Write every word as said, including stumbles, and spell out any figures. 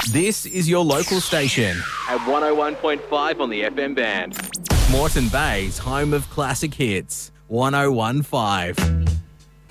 This is your local station at one oh one point five on the F M band. Moreton Bay's home of classic hits, one oh one point five.